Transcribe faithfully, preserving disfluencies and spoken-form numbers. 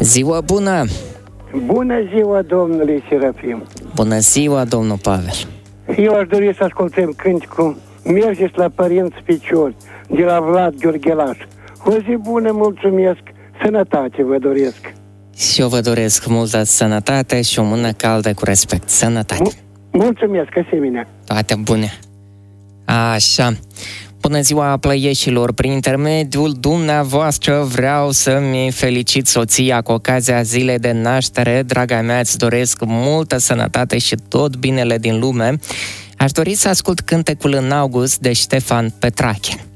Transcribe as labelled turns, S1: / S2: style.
S1: Ziua bună!
S2: Bună ziua, domnule Serafim!
S1: Bună ziua, domnul Pavel!
S2: Eu aș dori să ascultăm cânticul Mergeți la părinți piciori, de la Vlad Gheorghelaș. O zi bună, mulțumesc, sănătate vă doresc!
S1: Și eu vă doresc multă sănătate și o mână caldă cu respect. Sănătate!
S2: Mulțumesc, asemenea!
S1: Toate bune! Așa... Bună ziua, plăieșilor! Prin intermediul dumneavoastră vreau să-mi felicit soția cu ocazia zilei de naștere. Draga mea, îți doresc multă sănătate și tot binele din lume. Aș dori să ascult cântecul În august de Ștefan Petrache.